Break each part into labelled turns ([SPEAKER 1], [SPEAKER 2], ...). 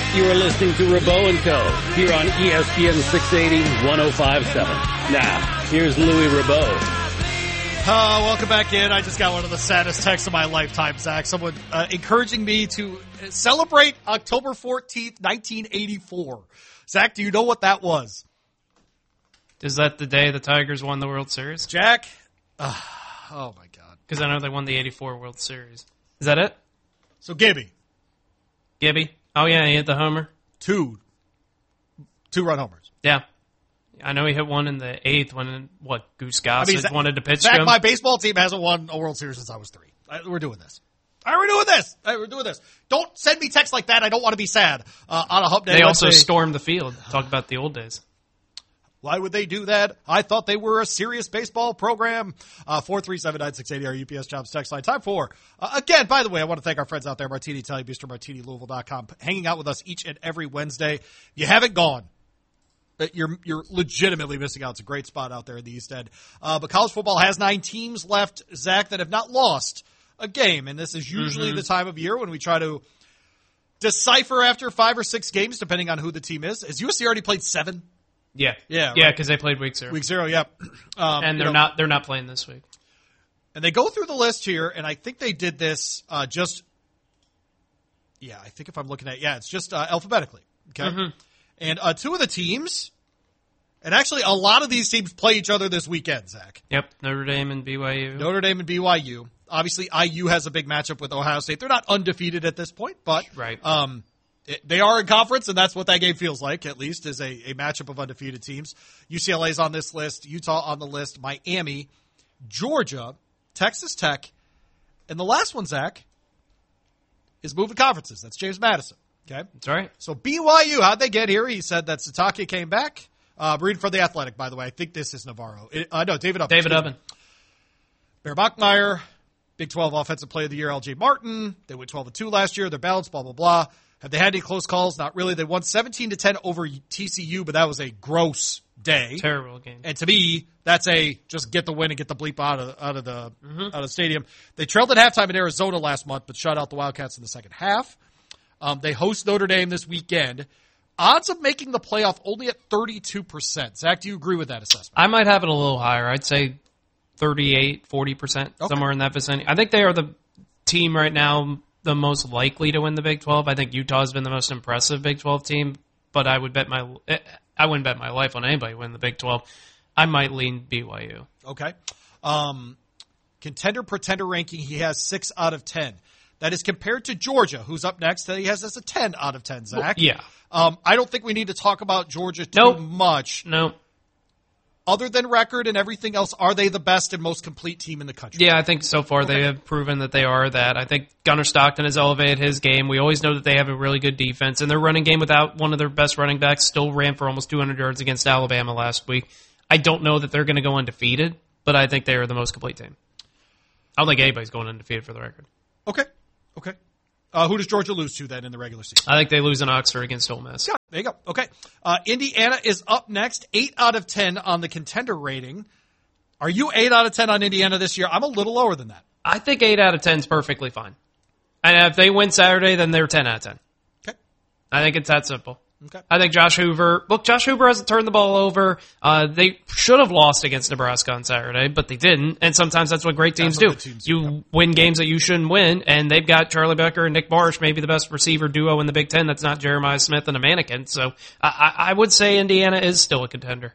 [SPEAKER 1] You are listening to Rabo & Co. here on ESPN 680 1057. Now, here's Louis Rabo.
[SPEAKER 2] Welcome back in. I just got one of the saddest texts of my lifetime, Zach. Someone encouraging me to celebrate October 14th, 1984. Zach, do you know what that was?
[SPEAKER 3] Is that the day the Tigers won the World Series?
[SPEAKER 2] Jack? Oh, my God.
[SPEAKER 3] Because I know they won the 84 World Series. Is that it?
[SPEAKER 2] So, Gibby.
[SPEAKER 3] Oh, yeah, he hit the homer.
[SPEAKER 2] Two-run homers.
[SPEAKER 3] Yeah. I know he hit one in the 8th when, Goose Gossett wanted to pitch
[SPEAKER 2] Zach,
[SPEAKER 3] to him.
[SPEAKER 2] my baseball team hasn't won a World Series since I was 3. We're doing this. All right, we're doing this. Don't send me texts like that. I don't want to be sad on a hump day.
[SPEAKER 3] They also stormed the field. Talk about the old days.
[SPEAKER 2] Why would they do that? I thought they were a serious baseball program. 437-9680, our UPS Jobs text line. Time for, again, by the way, I want to thank our friends out there, Martini Italia Bistro, MartiniLouisville.com, hanging out with us each and every Wednesday. If you haven't gone, you're legitimately missing out. It's a great spot out there in the East End. But college football has 9 teams left, Zach, that have not lost a game. And this is usually the time of year when we try to decipher after 5 or 6 games, depending on who the team is. Has USC already played 7?
[SPEAKER 3] Yeah,
[SPEAKER 2] right.
[SPEAKER 3] because they played week 0.
[SPEAKER 2] Week 0, yeah.
[SPEAKER 3] And they're not playing this week.
[SPEAKER 2] And they go through the list here, and I think they did this I think if I'm looking at, it's just alphabetically. Okay.
[SPEAKER 3] Mm-hmm.
[SPEAKER 2] And 2 of the teams, and actually a lot of these teams play each other this weekend, Zach.
[SPEAKER 3] Yep, Notre Dame and BYU. Obviously, IU has a big matchup with Ohio State. They're not undefeated at this point, but right.
[SPEAKER 2] They are in conference, and that's what that game feels like, at least, is a matchup of undefeated teams. UCLA's on this list, Utah on the list, Miami, Georgia, Texas Tech, and the last one, Zach, is moving conferences. That's James Madison. Okay?
[SPEAKER 3] That's right.
[SPEAKER 2] So BYU, how'd they get here? He said that Satake came back. Reading from The Athletic, by the way. I think this is Navarro. David Ubbin.
[SPEAKER 3] David Ubbin.
[SPEAKER 2] Bear Bachmeier, Big 12 Offensive Player of the Year, LJ Martin. They went 12-2 last year. They're balanced, blah, blah, blah. Have they had any close calls? Not really. They won 17-10 over TCU, but that was a gross day.
[SPEAKER 3] Terrible game.
[SPEAKER 2] And to me, that's just get the win and get the bleep out of the stadium. They trailed at halftime in Arizona last month, but shut out the Wildcats in the second half. They host Notre Dame this weekend. Odds of making the playoff only at 32%. Zach, do you agree with that assessment?
[SPEAKER 3] I might have it a little higher. I'd say 38, 40%, somewhere in that vicinity. I think they are the team right now the most likely to win the Big 12. I think Utah's been the most impressive Big 12 team, but I wouldn't bet my life on anybody winning the Big 12. I might lean BYU.
[SPEAKER 2] Okay. Contender-pretender ranking, he has 6 out of 10. That is compared to Georgia, who's up next, that he has as a 10 out of 10, Zach.
[SPEAKER 3] Well, yeah.
[SPEAKER 2] I don't think we need to talk about Georgia too much.
[SPEAKER 3] No.
[SPEAKER 2] Other than record and everything else, are they the best and most complete team in the country?
[SPEAKER 3] Yeah, I think so far they have proven that they are that. I think Gunnar Stockton has elevated his game. We always know that they have a really good defense, and their running game without one of their best running backs still ran for almost 200 yards against Alabama last week. I don't know that they're going to go undefeated, but I think they are the most complete team. I don't think anybody's going undefeated for the record.
[SPEAKER 2] Okay. Who does Georgia lose to then in the regular season?
[SPEAKER 3] I think they lose in Oxford against Ole Miss.
[SPEAKER 2] Yeah, there you go. Okay. Indiana is up next, 8 out of 10 on the contender rating. Are you 8 out of 10 on Indiana this year? I'm a little lower than that.
[SPEAKER 3] I think 8 out of 10 is perfectly fine. And if they win Saturday, then they're 10 out of 10.
[SPEAKER 2] Okay.
[SPEAKER 3] I think it's that simple.
[SPEAKER 2] Okay.
[SPEAKER 3] I think Josh Hoover hasn't turned the ball over. They should have lost against Nebraska on Saturday, but they didn't. And sometimes that's what great teams do. You win games that you shouldn't win, and they've got Charlie Becker and Nick Marsh, maybe the best receiver duo in the Big Ten. That's not Jeremiah Smith and a mannequin. So I would say Indiana is still a contender.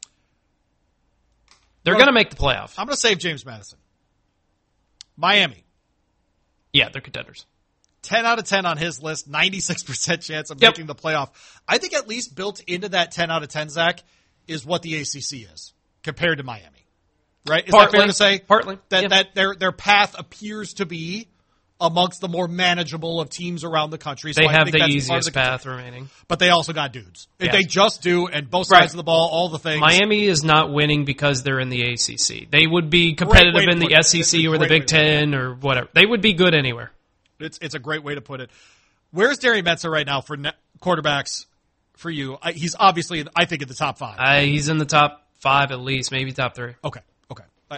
[SPEAKER 3] They're going to make the playoff.
[SPEAKER 2] I'm going to save James Madison. Miami.
[SPEAKER 3] Yeah, they're contenders.
[SPEAKER 2] 10 out of 10 on his list, 96% chance of making the playoff. I think at least built into that 10 out of 10, Zach, is what the ACC is compared to Miami. Right? Is that fair to say?
[SPEAKER 3] Partly.
[SPEAKER 2] That their path appears to be amongst the more manageable of teams around the country. So
[SPEAKER 3] they
[SPEAKER 2] I
[SPEAKER 3] have
[SPEAKER 2] think
[SPEAKER 3] the
[SPEAKER 2] that's
[SPEAKER 3] easiest path remaining.
[SPEAKER 2] But they also got dudes.
[SPEAKER 3] Yeah.
[SPEAKER 2] They just do, and both sides of the ball, all the things.
[SPEAKER 3] Miami is not winning because they're in the ACC. They would be competitive in the SEC or the Big Ten or whatever. They would be good anywhere.
[SPEAKER 2] It's a great way to put it. Where's Darian Mensah right now for quarterbacks for you? He's obviously, I think, in the top 5.
[SPEAKER 3] He's in the top 5 at least, maybe top 3.
[SPEAKER 2] Okay.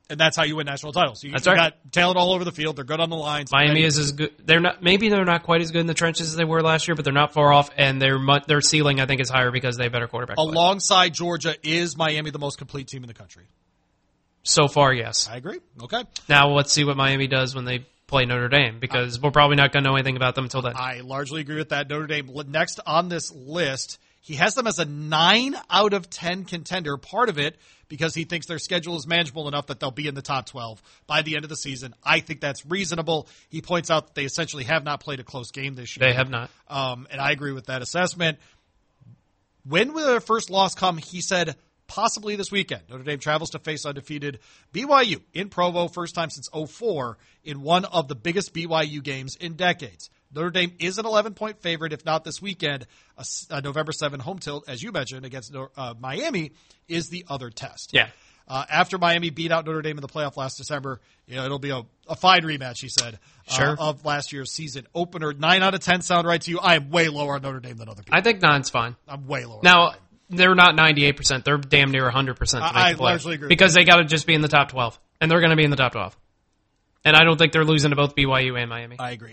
[SPEAKER 2] And that's how you win national titles. You
[SPEAKER 3] That's right.
[SPEAKER 2] got talent all over the field. They're good on the lines.
[SPEAKER 3] Miami is as good. Maybe they're not quite as good in the trenches as they were last year, but they're not far off, and their ceiling, I think, is higher because they have better quarterback play.
[SPEAKER 2] Alongside Georgia, is Miami the most complete team in the country?
[SPEAKER 3] So far, yes.
[SPEAKER 2] I agree. Okay.
[SPEAKER 3] Now let's see what Miami does when they play Notre Dame, because we're probably not going to know anything about them until then.
[SPEAKER 2] I largely agree with that. Notre Dame, next on this list, he has them as a 9 out of 10 contender. Part of it because he thinks their schedule is manageable enough that they'll be in the top 12 by the end of the season. I think that's reasonable. He points out that they essentially have not played a close game this year.
[SPEAKER 3] They have not.
[SPEAKER 2] And I agree with that assessment. When will their first loss come? He said possibly this weekend. Notre Dame travels to face undefeated BYU in Provo, first time since 2004 in one of the biggest BYU games in decades. Notre Dame is an 11-point favorite, if not this weekend. A November 7 home tilt, as you mentioned, against Miami is the other test.
[SPEAKER 3] Yeah.
[SPEAKER 2] After Miami beat out Notre Dame in the playoff last December, it'll be a fine rematch, he said,
[SPEAKER 3] sure.
[SPEAKER 2] Of last year's season opener. 9 out of 10 sound right to you. I am way lower on Notre Dame than other people.
[SPEAKER 3] I think 9's fine.
[SPEAKER 2] I'm way lower.
[SPEAKER 3] Now, they're not 98%. They're damn near 100% to make
[SPEAKER 2] I
[SPEAKER 3] the playoffs.
[SPEAKER 2] largely agree.
[SPEAKER 3] Because they got to just be in the top 12. And they're going to be in the top 12. And I don't think they're losing to both BYU and Miami.
[SPEAKER 2] I agree.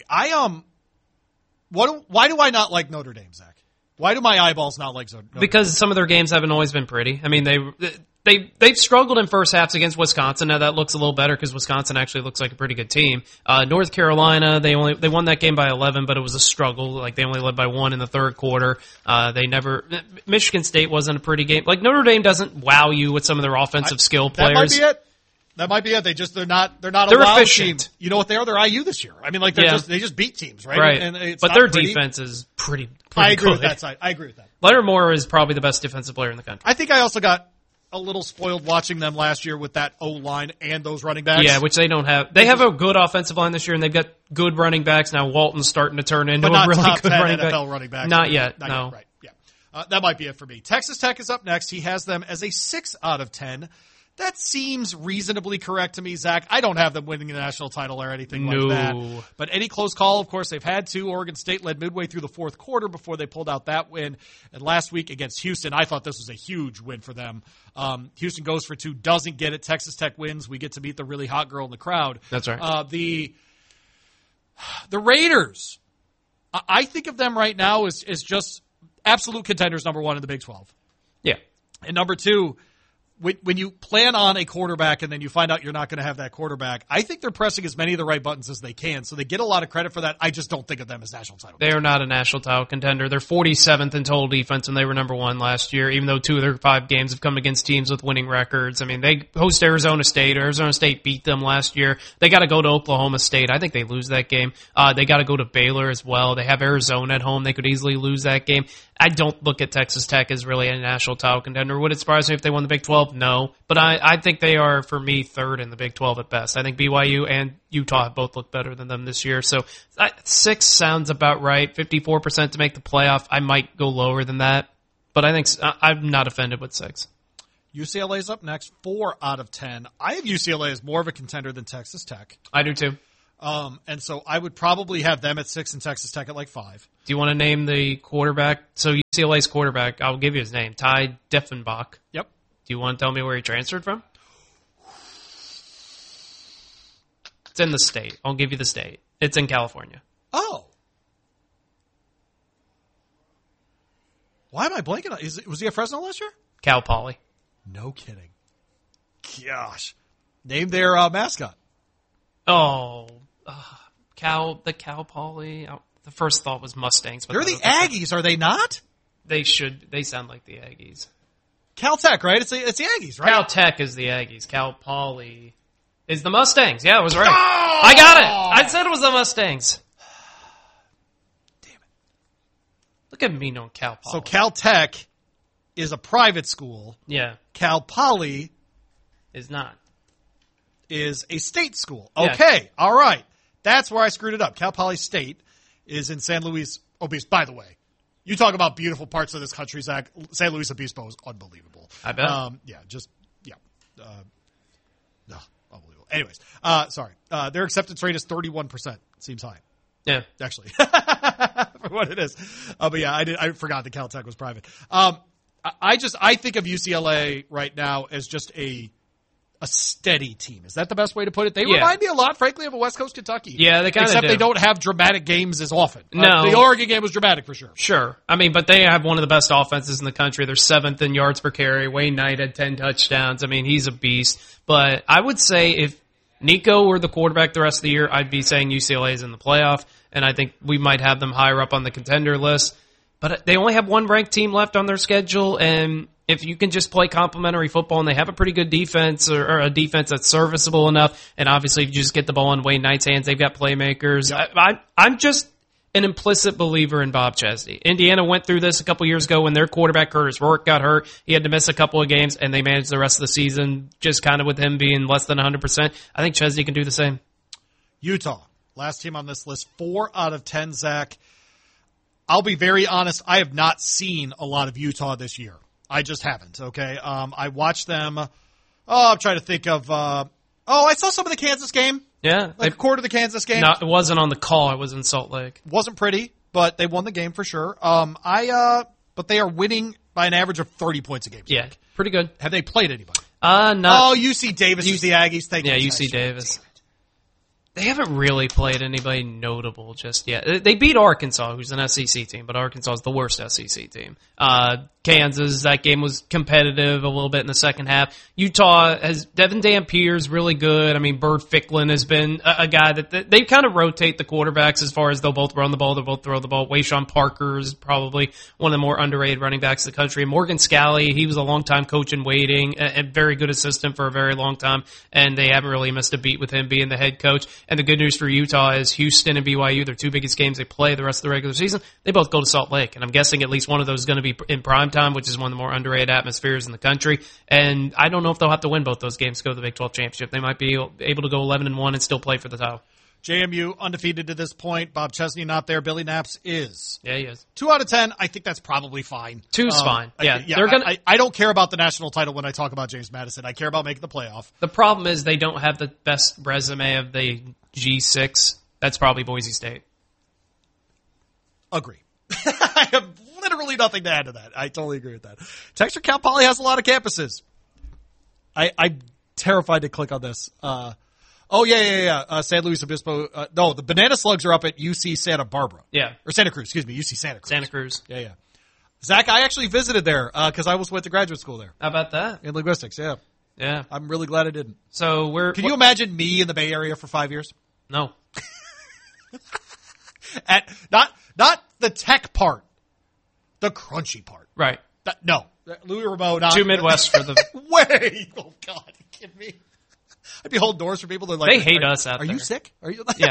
[SPEAKER 2] Why do I not like Notre Dame, Zach? Why do my eyeballs not like Notre Dame?
[SPEAKER 3] Because some of their games haven't always been pretty. I mean, they've struggled in first halves against Wisconsin. Now that looks a little better because Wisconsin actually looks like a pretty good team. North Carolina, they won that game by 11, but it was a struggle. Like they only led by 1 in the third quarter. Michigan State wasn't a pretty game. Like Notre Dame doesn't wow you with some of their offensive skill players.
[SPEAKER 2] That might be it. They're not a
[SPEAKER 3] They're
[SPEAKER 2] wow
[SPEAKER 3] efficient.
[SPEAKER 2] team. You know what they are? They're IU this year. I mean, like they just beat teams, right?
[SPEAKER 3] Right.
[SPEAKER 2] And it's
[SPEAKER 3] but
[SPEAKER 2] not
[SPEAKER 3] their
[SPEAKER 2] pretty.
[SPEAKER 3] defense is pretty
[SPEAKER 2] I agree
[SPEAKER 3] good.
[SPEAKER 2] with that side. I agree with that.
[SPEAKER 3] Leonard Moore is probably the best defensive player in the country.
[SPEAKER 2] I think I also got a little spoiled watching them last year with that O-line and those running backs.
[SPEAKER 3] Yeah, which they don't have. They have a good offensive line this year, and they've got good running backs. Now Walton's starting to turn into a really good running back.
[SPEAKER 2] running back.
[SPEAKER 3] Not yet,
[SPEAKER 2] Not
[SPEAKER 3] no.
[SPEAKER 2] yet, right, yeah. That might be it for me. Texas Tech is up next. He has them as a 6 out of 10. That seems reasonably correct to me, Zach. I don't have them winning the national title or anything like that. But any close call, of course, they've had to. Oregon State led midway through the fourth quarter before they pulled out that win. And last week against Houston, I thought this was a huge win for them. Houston goes for 2, doesn't get it. Texas Tech wins. We get to meet the really hot girl in the crowd.
[SPEAKER 3] That's right.
[SPEAKER 2] The Raiders, I think of them right now as just absolute contenders, number 1 in the Big 12.
[SPEAKER 3] Yeah.
[SPEAKER 2] And number 2, when you plan on a quarterback and then you find out you're not going to have that quarterback, I think they're pressing as many of the right buttons as they can. So they get a lot of credit for that. I just don't think of them as national title.
[SPEAKER 3] They are not a national title contender. They're 47th in total defense, and they were number 1 last year, even though 2 of their 5 games have come against teams with winning records. I mean, they host Arizona State. Arizona State beat them last year. They got to go to Oklahoma State. I think they lose that game. They got to go to Baylor as well. They have Arizona at home. They could easily lose that game. I don't look at Texas Tech as really a national title contender. Would it surprise me if they won the Big 12? No. But I think they are, for me, 3rd in the Big 12 at best. I think BYU and Utah have both looked better than them this year. So 6 sounds about right. 54% to make the playoff. I might go lower than that. But I think I'm not offended with 6.
[SPEAKER 2] UCLA's up next, 4 out of 10. I have UCLA as more of a contender than Texas Tech.
[SPEAKER 3] I do too.
[SPEAKER 2] And so I would probably have them at 6 and Texas Tech at like 5.
[SPEAKER 3] Do you want to name the quarterback? So UCLA's quarterback, I'll give you his name, Ty Diefenbach.
[SPEAKER 2] Yep.
[SPEAKER 3] Do you want to tell me where he transferred from? It's in the state. I'll give you the state. It's in California.
[SPEAKER 2] Oh. Why am I blanking on? Was he at Fresno last year?
[SPEAKER 3] Cal Poly.
[SPEAKER 2] No kidding. Gosh. Name their mascot.
[SPEAKER 3] Oh, the Cal Poly. The first thought was Mustangs. But
[SPEAKER 2] they're the Aggies, are they not?
[SPEAKER 3] They should. They sound like the Aggies.
[SPEAKER 2] Caltech, right? It's the Aggies, right?
[SPEAKER 3] Caltech is the Aggies. Cal Poly is the Mustangs. Yeah, I was right. Oh! I got it. I said it was the Mustangs.
[SPEAKER 2] Damn it.
[SPEAKER 3] Look at me knowing Cal Poly.
[SPEAKER 2] So Caltech is a private school.
[SPEAKER 3] Yeah.
[SPEAKER 2] Cal Poly
[SPEAKER 3] is not.
[SPEAKER 2] Is a state school. Okay. Yeah. All right. That's where I screwed it up. Cal Poly State is in San Luis Obispo. By the way, you talk about beautiful parts of this country, Zach. San Luis Obispo is unbelievable.
[SPEAKER 3] I bet.
[SPEAKER 2] No, unbelievable. Anyways, sorry. Their acceptance rate is 31%. Seems high.
[SPEAKER 3] Yeah.
[SPEAKER 2] Actually. For what it is. But yeah, I forgot that Caltech was private. I think of UCLA right now as just a a steady team. Is that the best way to put it? They remind me a lot, frankly, of a West Coast Kentucky.
[SPEAKER 3] Yeah, they kind of do.
[SPEAKER 2] Except they don't have dramatic games as often.
[SPEAKER 3] No.
[SPEAKER 2] The Oregon game was dramatic for sure.
[SPEAKER 3] Sure. I mean, but they have one of the best offenses in the country. They're 7th in yards per carry. Wayne Knight had 10 touchdowns. I mean, he's a beast. But I would say if Nico were the quarterback the rest of the year, I'd be saying UCLA is in the playoff, and I think we might have them higher up on the contender list. But they only have one ranked team left on their schedule, and if you can just play complementary football and they have a pretty good defense or a defense that's serviceable enough, and obviously if you just get the ball in Wayne Knight's hands, they've got playmakers. Yep. I'm just an implicit believer in Bob Chesney. Indiana went through this a couple years ago when their quarterback Curtis Rourke got hurt. He had to miss a couple of games, and they managed the rest of the season just kind of with him being less than 100%. I think Chesney can do the same.
[SPEAKER 2] Utah, last team on this list, 4 out of 10, Zach. I'll be very honest, I have not seen a lot of Utah this year. I just haven't, okay? I watched them. I'm trying to think of. I saw some of the Kansas game.
[SPEAKER 3] Yeah.
[SPEAKER 2] Like a quarter of the Kansas game.
[SPEAKER 3] No, it wasn't on the call. It was in Salt Lake.
[SPEAKER 2] Wasn't pretty, but they won the game for sure. But they are winning by an average of 30 points a game.
[SPEAKER 3] Yeah, pretty good.
[SPEAKER 2] Have they played anybody?
[SPEAKER 3] Not.
[SPEAKER 2] UC Davis is the Aggies. Thank you.
[SPEAKER 3] Yeah, UC Davis. They haven't really played anybody notable just yet. They beat Arkansas, who's an SEC team, but Arkansas is the worst SEC team. Kansas, that game was competitive a little bit in the second half. Utah has Devin Dampier's really good. I mean, Bert Ficklin has been a guy that they kind of rotate the quarterbacks as far as they'll both run the ball, they'll both throw the ball. Wayshawn Parker is probably one of the more underrated running backs in the country. Morgan Scalley, he was a long-time coach in waiting, a very good assistant for a very long time, and they haven't really missed a beat with him being the head coach. And the good news for Utah is Houston and BYU, their 2 biggest games they play the rest of the regular season, they both go to Salt Lake. And I'm guessing at least one of those is going to be in prime time, which is one of the more underrated atmospheres in the country. And I don't know if they'll have to win both those games to go to the Big 12 championship. They might be able to go 11-1 and still play for the title.
[SPEAKER 2] JMU undefeated to this point. Bob Chesney not there. Billy Naps is.
[SPEAKER 3] Yeah, he is.
[SPEAKER 2] 2 out of 10. I think that's probably fine.
[SPEAKER 3] 2's fine. Yeah,
[SPEAKER 2] I don't care about the national title when I talk about James Madison. I care about making the playoff.
[SPEAKER 3] The problem is they don't have the best resume of the G6. That's probably Boise State.
[SPEAKER 2] Agree. I have literally nothing to add to that. I totally agree with that. Texture Cal Poly has a lot of campuses. I'm terrified to click on this. San Luis Obispo. No, the Banana Slugs are up at UC Santa Barbara.
[SPEAKER 3] Yeah.
[SPEAKER 2] Or Santa Cruz. Excuse me, UC Santa Cruz.
[SPEAKER 3] Santa Cruz.
[SPEAKER 2] Yeah. Zach, I actually visited there because I went to graduate school there.
[SPEAKER 3] How about that?
[SPEAKER 2] In linguistics, yeah.
[SPEAKER 3] Yeah.
[SPEAKER 2] I'm really glad I didn't.
[SPEAKER 3] So
[SPEAKER 2] Can you imagine me in the Bay Area for 5 years?
[SPEAKER 3] No.
[SPEAKER 2] Not the tech part, the crunchy part.
[SPEAKER 3] Right.
[SPEAKER 2] No. Louis Rameau, not.
[SPEAKER 3] Too Midwest for the.
[SPEAKER 2] Wait. Oh, God. Are you kidding me? I'd be holding doors for people that are like.
[SPEAKER 3] They hate us out there.
[SPEAKER 2] Are you sick? Are you?
[SPEAKER 3] Yeah.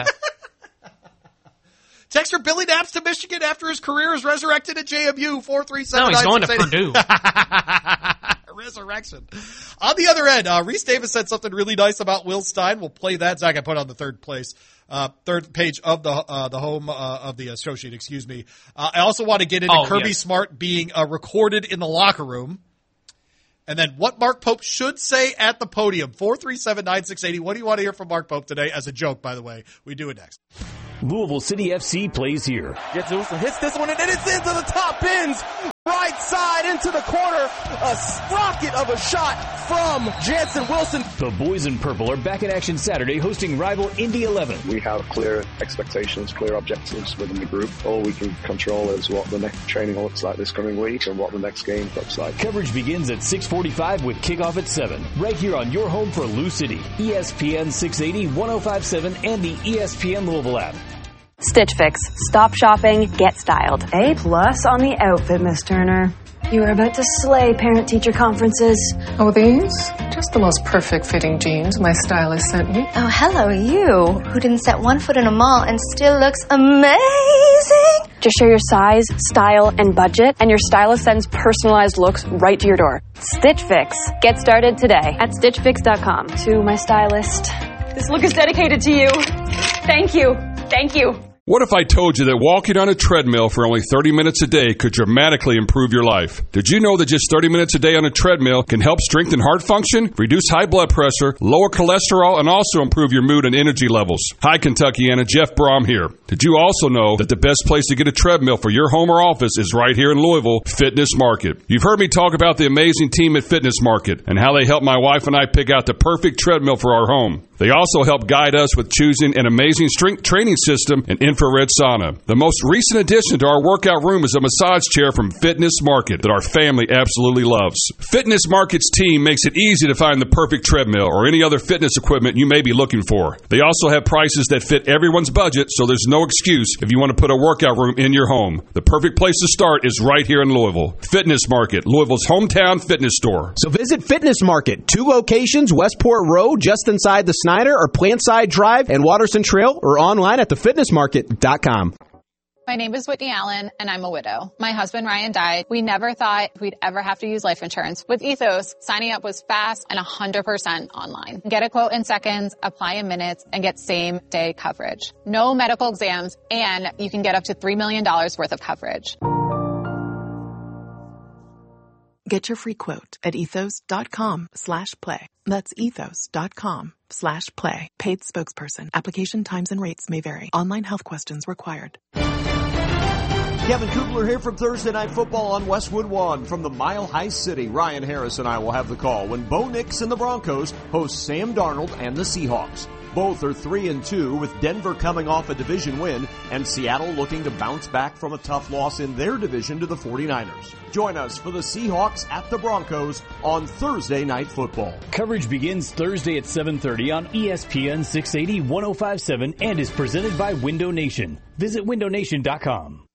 [SPEAKER 2] Texter Billy Naps to Michigan after his career is resurrected at JMU. 437.
[SPEAKER 3] No, he's going to Purdue.
[SPEAKER 2] Resurrection. On the other end, Reese Davis said something really nice about Will Stein. We'll play that. Zach, I put on the third page of the home of the show sheet. Excuse me. I also want to get into Kirby Smart being recorded in the locker room, and then what Mark Pope should say at the podium. 437-9680. What do you want to hear from Mark Pope today? As a joke, by the way. We do it next.
[SPEAKER 4] Louisville City FC plays here.
[SPEAKER 5] Gets Wilson, hits this one, and then it's into the top bins. Right side into the corner. A rocket of a shot from Jansen Wilson.
[SPEAKER 4] The boys in purple are back in action Saturday hosting rival Indy 11.
[SPEAKER 6] We have clear expectations, clear objectives within the group. All we can control is what the next training looks like this coming week and what the next game looks like.
[SPEAKER 4] Coverage begins at 6:45 with kickoff at 7. Right here on your home for Lou City. ESPN 680, 105.7, and the ESPN Louisville app.
[SPEAKER 7] Stitch Fix. Stop shopping, get styled.
[SPEAKER 8] A+ on the outfit, Miss Turner. You are about to slay parent-teacher conferences.
[SPEAKER 9] Oh, these? Just the most perfect fitting jeans my stylist sent me.
[SPEAKER 10] Oh, hello, you, who didn't set one foot in a mall and still looks amazing.
[SPEAKER 7] Just share your size, style, and budget, and your stylist sends personalized looks right to your door. Stitch Fix. Get started today at StitchFix.com.
[SPEAKER 8] To my stylist, this look is dedicated to you. Thank you. Thank you.
[SPEAKER 11] What if I told you that walking on a treadmill for only 30 minutes a day could dramatically improve your life? Did you know that just 30 minutes a day on a treadmill can help strengthen heart function, reduce high blood pressure, lower cholesterol, and also improve your mood and energy levels? Hi, Kentuckiana, Jeff Brom here. Did you also know that the best place to get a treadmill for your home or office is right here in Louisville, Fitness Market? You've heard me talk about the amazing team at Fitness Market and how they helped my wife and I pick out the perfect treadmill for our home. They also help guide us with choosing an amazing strength training system and infrared sauna. The most recent addition to our workout room is a massage chair from Fitness Market that our family absolutely loves. Fitness Market's team makes it easy to find the perfect treadmill or any other fitness equipment you may be looking for. They also have prices that fit everyone's budget, so there's no excuse if you want to put a workout room in your home. The perfect place to start is right here in Louisville. Fitness Market, Louisville's hometown fitness store.
[SPEAKER 12] So visit Fitness Market, 2 locations, Westport Road, just inside the Snyder or Plantside Drive and Watterson Trail, or online at thefitnessmarket.com.
[SPEAKER 13] My name is Whitney Allen, and I'm a widow. My husband, Ryan, died. We never thought we'd ever have to use life insurance. With Ethos, signing up was fast and 100% online. Get a quote in seconds, apply in minutes, and get same-day coverage. No medical exams, and you can get up to $3 million worth of coverage.
[SPEAKER 14] Get your free quote at ethos.com/play. That's ethos.com/play. Paid spokesperson. Application times and rates may vary. Online health questions required.
[SPEAKER 15] Kevin Kugler here from Thursday Night Football on Westwood One from the Mile High City. Ryan Harris and I will have the call when Bo Nix and the Broncos host Sam Darnold and the Seahawks. Both are 3-2 with Denver coming off a division win and Seattle looking to bounce back from a tough loss in their division to the 49ers. Join us for the Seahawks at the Broncos on Thursday Night Football.
[SPEAKER 4] Coverage begins Thursday at 7:30 on ESPN 680 1057 and is presented by Window Nation. Visit windownation.com.